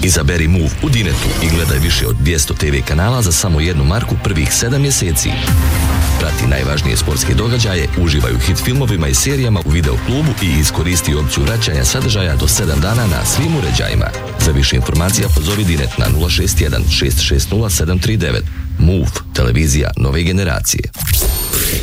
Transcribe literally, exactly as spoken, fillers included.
Izaberi Move u Dinetu i gledaj više od dvjesto te ve kanala za samo jednu marku prvih sedam mjeseci. Prati najvažnije sportske događaje, uživaj u hit filmovima i serijama u video klubu i iskoristi opciju vraćanja sadržaja do sedam dana na svim uređajima. Za više informacija pozovi Dinet na nula šest jedan šest šest nula sedam tri devet. Move, televizija nove generacije.